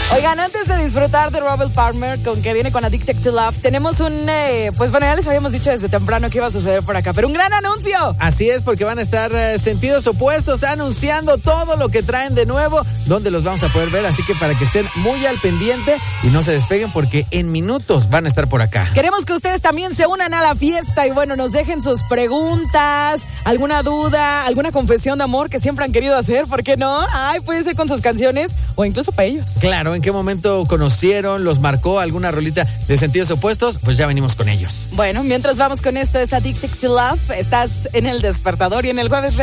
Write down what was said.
Oigan, antes de disfrutar de Robert Palmer, con que viene con Addicted to Love, tenemos pues bueno, ya les habíamos dicho desde temprano que iba a suceder por acá, pero un gran anuncio. Así es, porque van a estar Sentidos Opuestos anunciando todo lo que traen de nuevo, donde los vamos a poder ver, así que para que estén muy al pendiente y no se despeguen porque en minutos van a estar por acá. Queremos que ustedes también se unan a la fiesta y bueno, nos dejen sus preguntas, alguna duda, alguna confesión de amor que siempre han querido hacer, ¿por qué no? Ay, puede ser con sus canciones o incluso para ellos. Claro, ¿en qué momento conocieron, los marcó alguna rolita de Sentidos Opuestos? Pues ya venimos con ellos. Bueno, mientras vamos con esto, es Addicted to Love. Estás en El Despertador y en el Jueves